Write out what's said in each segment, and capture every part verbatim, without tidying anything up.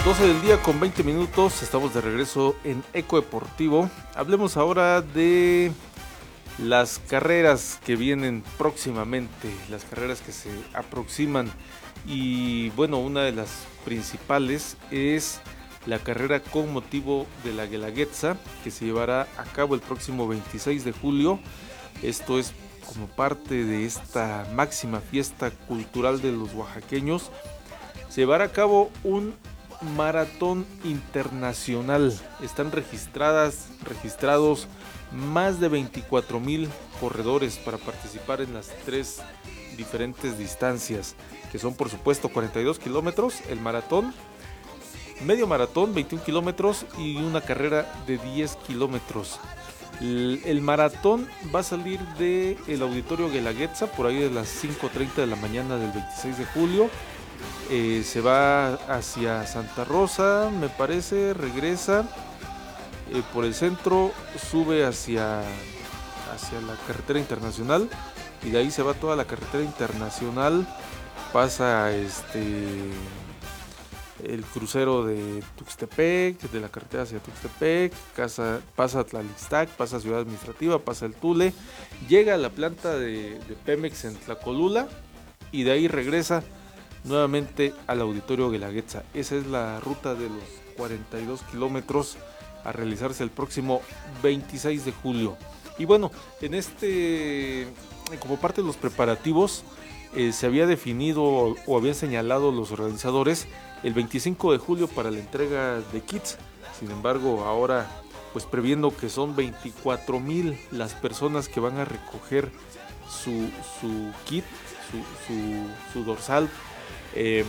doce del día con veinte minutos, estamos de regreso en Eco Deportivo. Hablemos ahora de las carreras que vienen próximamente, las carreras que se aproximan. Y bueno, una de las principales es la carrera con motivo de la Guelaguetza, que se llevará a cabo el próximo veintiséis de julio. Esto es como parte de esta máxima fiesta cultural de los oaxaqueños. Se llevará a cabo un maratón internacional. Están registradas, registrados más de veinticuatro mil corredores para participar en las tres diferentes distancias, que son por supuesto cuarenta y dos kilómetros, el maratón, medio maratón, veintiún kilómetros y una carrera de diez kilómetros. El, el maratón va a salir del Auditorio Guelaguetza por ahí de las cinco treinta de la mañana del veintiséis de julio. Eh, se va hacia Santa Rosa, me parece, regresa eh, por el centro, sube hacia, hacia la carretera internacional y de ahí se va toda la carretera internacional, pasa este el crucero de Tuxtepec, de la carretera hacia Tuxtepec, casa, pasa Tlalixtac, pasa Ciudad Administrativa, pasa el Tule, llega a la planta de, de Pemex en Tlacolula y de ahí regresa nuevamente al Auditorio Guelaguetza. Esa es la ruta de los cuarenta y dos kilómetros a realizarse el próximo veintiséis de julio. Y bueno, en este, como parte de los preparativos, eh, se había definido o, o habían señalado los organizadores el veinticinco de julio para la entrega de kits. Sin embargo, ahora, pues previendo que son veinticuatro mil las personas que van a recoger su, su kit, su, su, su dorsal, Eh,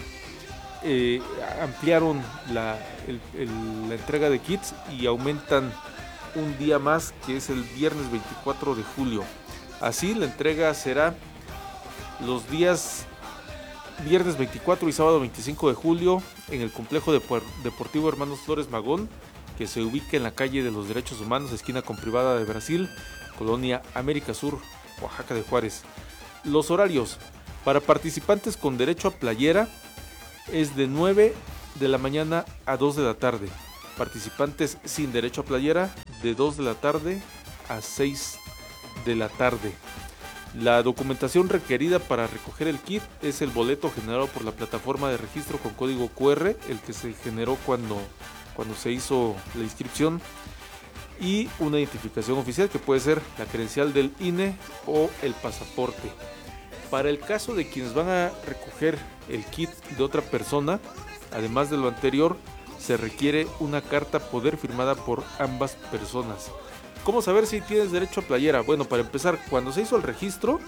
eh, ampliaron la, el, el, la entrega de kits y aumentan un día más, que es el viernes veinticuatro de julio. Así la entrega será los días viernes veinticuatro y sábado veinticinco de julio en el complejo deportivo Hermanos Flores Magón, que se ubica en la calle de los Derechos Humanos, esquina con Privada de Brasil, Colonia América Sur, Oaxaca de Juárez. Los horarios para participantes con derecho a playera es de nueve de la mañana a dos de la tarde. Participantes sin derecho a playera de dos de la tarde a seis de la tarde. La documentación requerida para recoger el kit es el boleto generado por la plataforma de registro con código cu erre, el que se generó cuando, cuando se hizo la inscripción, y una identificación oficial que puede ser la credencial del I N E o el pasaporte. Para el caso de quienes van a recoger el kit de otra persona, además de lo anterior, se requiere una carta poder firmada por ambas personas. ¿Cómo saber si tienes derecho a playera? Bueno, para empezar, cuando se hizo el registro,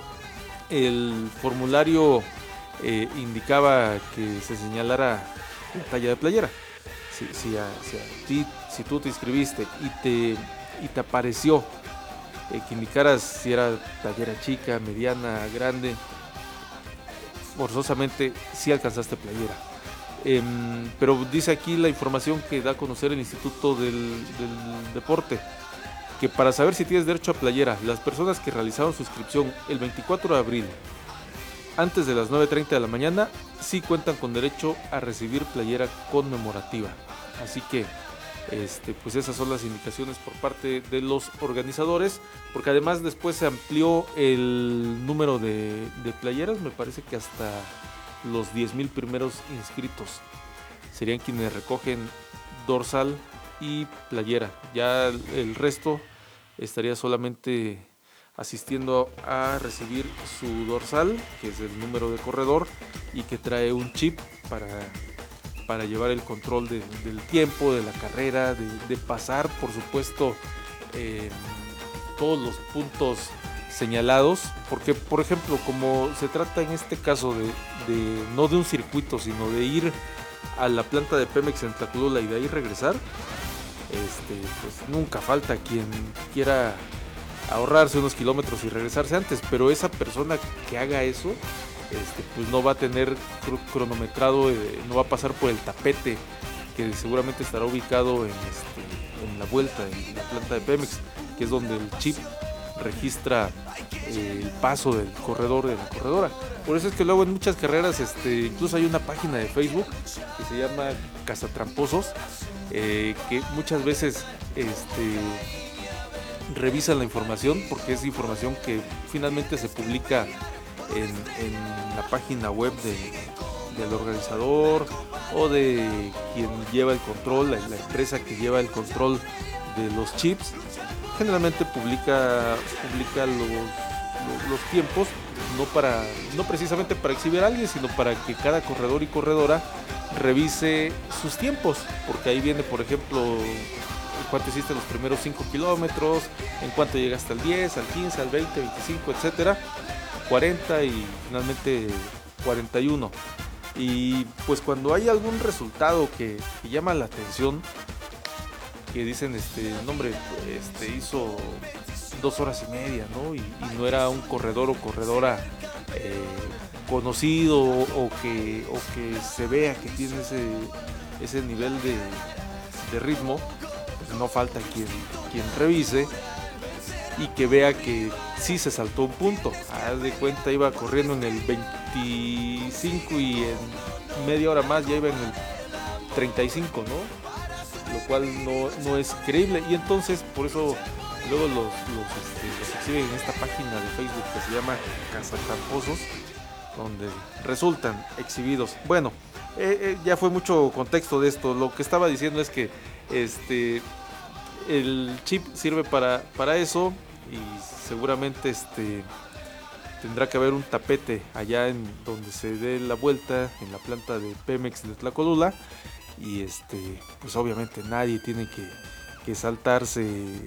el formulario eh, indicaba que se señalara la talla de playera. Si, si, a, si, a ti, si tú te inscribiste y te, y te apareció Eh, que indicaras si era playera chica, mediana, grande, forzosamente sí alcanzaste playera. Eh, pero dice aquí la información que da a conocer el Instituto del, del Deporte, que para saber si tienes derecho a playera, las personas que realizaron su inscripción el veinticuatro de abril antes de las nueve treinta de la mañana sí cuentan con derecho a recibir playera conmemorativa. Así que Este, pues esas son las indicaciones por parte de los organizadores, porque además después se amplió el número de, de playeras, me parece que hasta los diez mil primeros inscritos serían quienes recogen dorsal y playera. Ya el resto estaría solamente asistiendo a recibir su dorsal, que es el número de corredor y que trae un chip para para llevar el control de, del tiempo, de la carrera, de, de pasar, por supuesto, eh, todos los puntos señalados, porque, por ejemplo, como se trata en este caso de, de no de un circuito, sino de ir a la planta de Pemex en Tlacolula y de ahí regresar, este, pues nunca falta quien quiera ahorrarse unos kilómetros y regresarse antes, pero esa persona que haga eso, Este, pues no va a tener cronometrado, eh, no va a pasar por el tapete que seguramente estará ubicado en, este, en la vuelta, en la planta de Pemex, que es donde el chip registra eh, el paso del corredor de la corredora. Por eso es que luego en muchas carreras, este, incluso hay una página de Facebook que se llama Cazatramposos, eh, que muchas veces este, revisan la información, porque es información que finalmente se publica en, en la página web de, del organizador o de quien lleva el control, la, la empresa que lleva el control de los chips. Generalmente publica, publica los, los, los tiempos, no, para, no precisamente para exhibir a alguien, sino para que cada corredor y corredora revise sus tiempos, porque ahí viene, por ejemplo, en cuánto hiciste los primeros cinco kilómetros, en cuánto llegaste al diez, al quince, al veinte, veinticinco, etcétera, cuarenta y finalmente cuarenta y uno. Y pues cuando hay algún resultado que, que llama la atención, que dicen, este, no hombre, este, hizo dos horas y media, ¿no? Y, y no era un corredor o corredora eh, conocido o que, o que se vea que tiene ese, ese nivel de, de ritmo, pues no falta quien, quien revise y que vea que sí se saltó un punto. Haz de cuenta, iba corriendo en el veinticinco y en media hora más ya iba en el treinta y cinco, ¿no? Lo cual no, no es creíble, y entonces por eso luego los, los, este, los exhiben en esta página de Facebook que se llama Cazatramposos, donde resultan exhibidos. Bueno, eh, eh, ya fue mucho contexto de esto. Lo que estaba diciendo es que este el chip sirve para, para eso, y seguramente este tendrá que haber un tapete allá en donde se dé la vuelta en la planta de Pemex de Tlacolula. Y este, pues obviamente nadie tiene que, que saltarse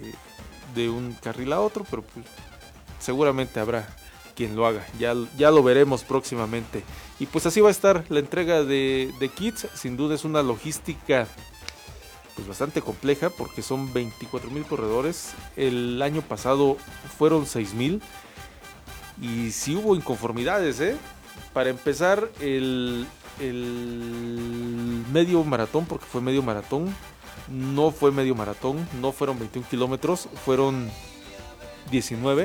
de un carril a otro, pero pues seguramente habrá quien lo haga. Ya, ya lo veremos próximamente. Y pues así va a estar la entrega de, de kits. Sin duda es una logística pues bastante compleja, porque son veinticuatro mil corredores. El año pasado fueron seis mil. Y sí hubo inconformidades, ¿eh? Para empezar, el... el medio maratón, porque fue medio maratón, no fue medio maratón, no fueron veintiún kilómetros, fueron diecinueve,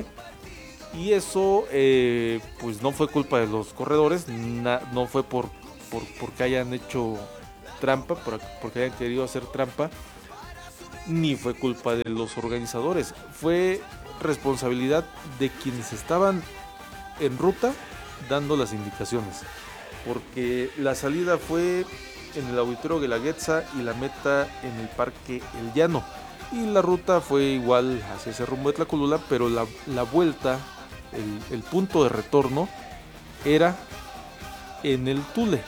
y eso eh, pues no fue culpa de los corredores, na, no fue por, por porque hayan hecho trampa, por, porque hayan querido hacer trampa, ni fue culpa de los organizadores, fue responsabilidad de quienes estaban en ruta dando las indicaciones, porque la salida fue en el Auditorio Guelaguetza y la meta en el Parque El Llano, y la ruta fue igual hacia ese rumbo de Tlacolula, pero la, la vuelta, el, el punto de retorno era en el Tule.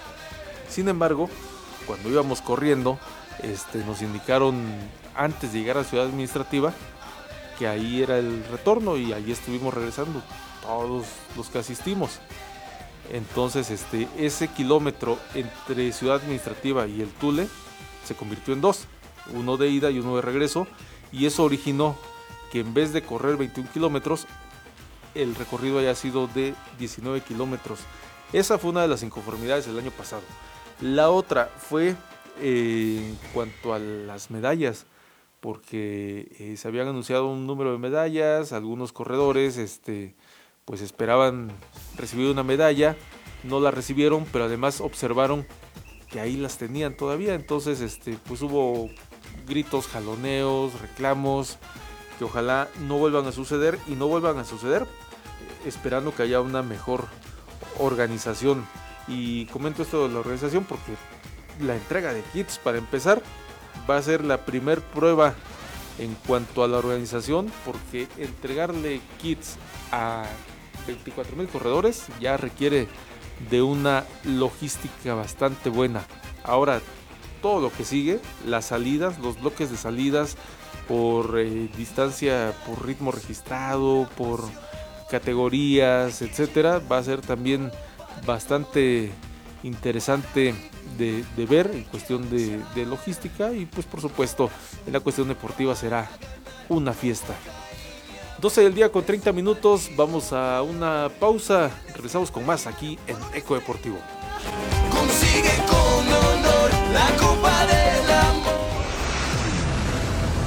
Sin embargo, cuando íbamos corriendo, este, nos indicaron antes de llegar a Ciudad Administrativa que ahí era el retorno, y ahí estuvimos regresando todos los que asistimos. Entonces este, ese kilómetro entre Ciudad Administrativa y el Tule se convirtió en dos, uno de ida y uno de regreso, y eso originó que en vez de correr veintiún kilómetros, el recorrido haya sido de diecinueve kilómetros. Esa fue una de las inconformidades del año pasado. La otra fue eh, en cuanto a las medallas, porque eh, se habían anunciado un número de medallas, algunos corredores este, pues esperaban recibir una medalla, no la recibieron, pero además observaron que ahí las tenían todavía. Entonces este, pues hubo gritos, jaloneos, reclamos, que ojalá no vuelvan a suceder, y no vuelvan a suceder esperando que haya una mejor organización. Y comento esto de la organización porque la entrega de kits, para empezar, va a ser la primer prueba en cuanto a la organización, porque entregarle kits a veinticuatro mil corredores ya requiere de una logística bastante buena. Ahora, todo lo que sigue, las salidas, los bloques de salidas por eh, distancia, por ritmo registrado, por categorías, etcétera, va a ser también bastante interesante de, de ver en cuestión de, de logística, y pues por supuesto en la cuestión deportiva será una fiesta. doce del día con treinta minutos, vamos a una pausa, regresamos con más aquí en Eco Deportivo. Consigue con honor la Copa del Amor.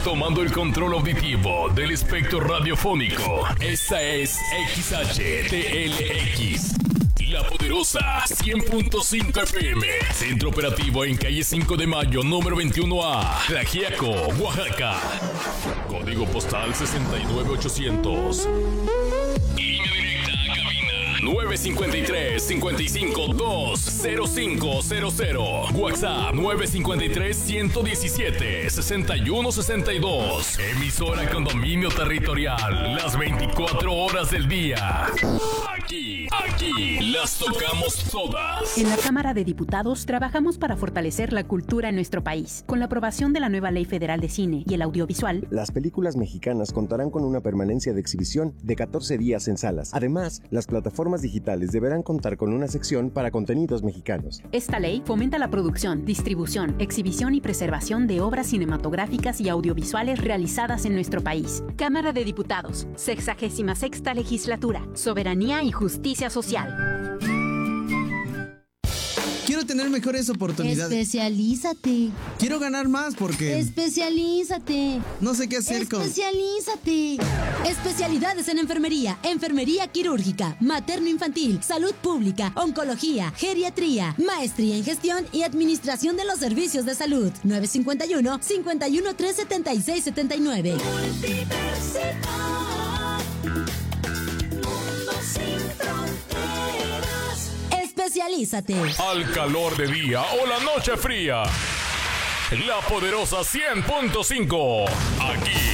tomando el control auditivo del espectro radiofónico. Esta es X H T L X. La Poderosa cien punto cinco F M. Centro operativo en calle cinco de mayo, número veintiuno A, Tlaxiaco, Oaxaca. Código postal sesenta y nueve ochocientos. Línea directa a cabina nueve cinco tres, cinco cinco dos, cero cinco cero cero. WhatsApp nueve cinco tres, uno uno siete, seis uno seis dos. Emisora con dominio territorial las veinticuatro horas del día. Aquí, aquí las tocamos todas. En la Cámara de Diputados trabajamos para fortalecer la cultura en nuestro país. Con la aprobación de la nueva Ley Federal de Cine y el Audiovisual, las películas mexicanas contarán con una permanencia de exhibición de catorce días en salas. Además, las plataformas digitales deberán contar con una sección para contenidos mexicanos. Esta ley fomenta la producción, distribución, exhibición y preservación de obras cinematográficas y audiovisuales realizadas en nuestro país. Cámara de Diputados, sexagésima sexta Legislatura, Soberanía y Justicia Social. Quiero tener mejores oportunidades. Especialízate. Quiero ganar más porque... Especialízate. No sé qué hacer con... Especialízate. Especialidades en enfermería, enfermería quirúrgica, materno-infantil, salud pública, oncología, geriatría, maestría en gestión y administración de los servicios de salud. nueve cinco uno, cinco uno tres, siete seis siete nueve. Especialízate. Al calor de día o la noche fría. La Poderosa cien punto cinco. Aquí